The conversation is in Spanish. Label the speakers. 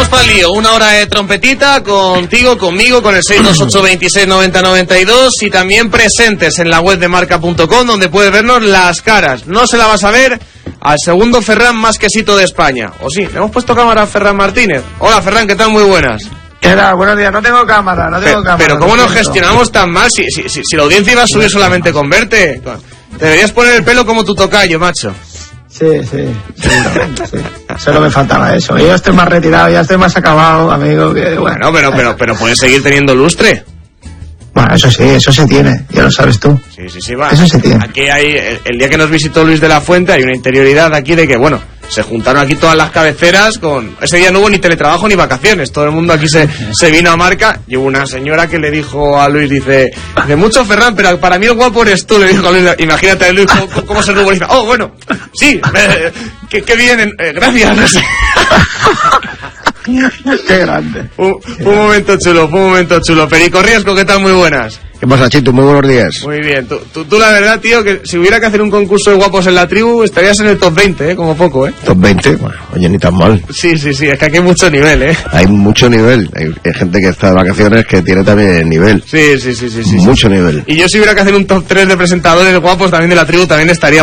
Speaker 1: para el lío, una hora de trompetita contigo, conmigo, con el 628269092 y también presentes en la web de marca.com, donde puedes vernos las caras. No se la vas a ver al segundo Ferran más quesito de España. ¿O sí? ¿Le hemos puesto cámara a Ferran Martínez? Hola Ferran, ¿qué tal? Muy buenas.
Speaker 2: ¿Qué tal? Buenos días, no tengo cámara.
Speaker 1: Pero ¿cómo nos gestionamos tan mal si la audiencia iba a subir solamente con verte? Deberías poner el pelo como tu tocayo, macho.
Speaker 2: Sí. Solo me faltaba eso. Yo estoy más retirado, ya estoy más acabado, amigo. Que,
Speaker 1: bueno, pero puedes seguir teniendo lustre.
Speaker 2: Bueno, eso sí, eso se tiene, ya lo sabes tú.
Speaker 1: Sí, va.
Speaker 2: Eso se tiene.
Speaker 1: Aquí hay, el día que nos visitó Luis de la Fuente, hay una interioridad aquí de que, bueno, se juntaron aquí todas las cabeceras con... Ese día no hubo ni teletrabajo ni vacaciones, todo el mundo aquí se vino a Marca, y hubo una señora que le dijo a Luis, dice mucho Ferran, pero para mí el guapo eres tú, le dijo a Luis. Imagínate a Luis cómo se ruboriza. Oh, bueno, sí, qué bien, gracias, no sé.
Speaker 2: Qué grande.
Speaker 1: Un momento chulo. Perico Riesco, ¿qué tal? Muy buenas.
Speaker 3: ¿Qué pasa, Chito? Muy buenos días.
Speaker 1: Muy bien. Tú la verdad, tío, que si hubiera que hacer un concurso de guapos en la tribu, estarías en el top 20, como poco,
Speaker 3: Top 20, bueno, oye, ni tan mal.
Speaker 1: Sí, es que aquí hay mucho nivel,
Speaker 3: Hay mucho nivel. Hay gente que está de vacaciones que tiene también nivel.
Speaker 1: Sí.
Speaker 3: Mucho nivel.
Speaker 1: Y yo si hubiera que hacer un top 3 de presentadores guapos también de la tribu, también estaría